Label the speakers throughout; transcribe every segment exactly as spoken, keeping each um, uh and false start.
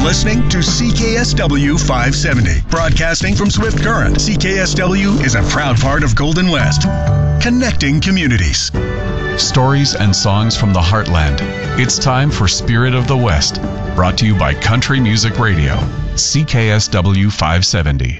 Speaker 1: listening to C K S W five seventy, broadcasting from Swift Current. C K S W is a proud part of Golden West, connecting communities.
Speaker 2: Stories and songs from the heartland. It's time for Spirit of the West, brought to you by Country Music Radio, C K S W five seventy.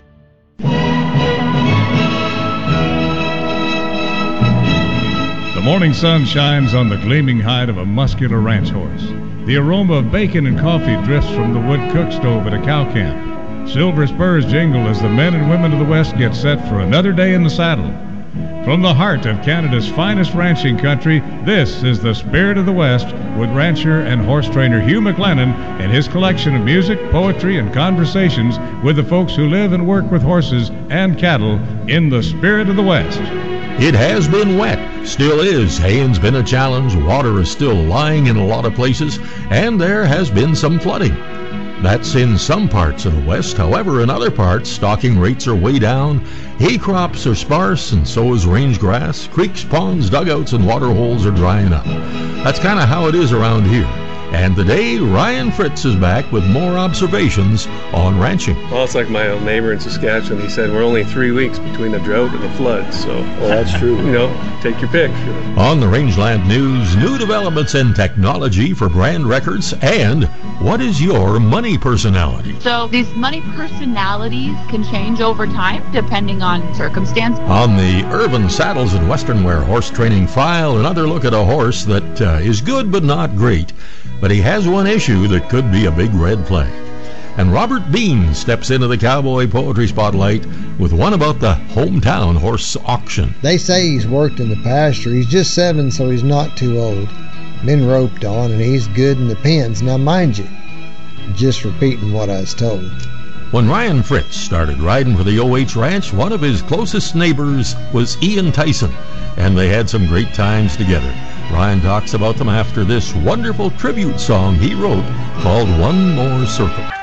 Speaker 3: The morning sun shines on the gleaming hide of a muscular ranch horse. The aroma of bacon and coffee drifts from the wood cook stove at a cow camp. Silver spurs jingle as the men and women of the West get set for another day in the saddle. From the heart of Canada's finest ranching country, this is the Spirit of the West with rancher and horse trainer Hugh McLennan and his collection of music, poetry, and conversations with the folks who live and work with horses and cattle in the Spirit of the West.
Speaker 4: It has been wet, still is. Haying's been a challenge, water is still lying in a lot of places, and there has been some flooding. That's in some parts of the West. However, in other parts, stocking rates are way down, hay crops are sparse, and so is range grass. Creeks, ponds, dugouts, and water holes are drying up. That's kind of how it is around here. And today, Ryan Fritz is back with more observations on ranching.
Speaker 5: Well, it's like my old neighbor in Saskatchewan. He said we're only three weeks between the drought and the floods. So,
Speaker 6: well, that's true.
Speaker 5: You know, take your pick.
Speaker 4: On the Rangeland News, new developments in technology for brand records, and what is your money personality?
Speaker 7: So these money personalities can change over time depending on circumstance.
Speaker 4: On the Irvin Saddles and Western Wear Horse Training File, another look at a horse that uh, is good but not great. But he has one issue that could be a big red flag. And Robert Bean steps into the Cowboy Poetry Spotlight with one about the hometown horse auction.
Speaker 8: They say he's worked in the pasture. He's just seven, so he's not too old. Been roped on, and he's good in the pens. Now, mind you, just repeating what I was told.
Speaker 4: When Ryan Fritz started riding for the O H Ranch, one of his closest neighbors was Ian Tyson, and they had some great times together. Ryan talks about them after this wonderful tribute song he wrote called One More Circle.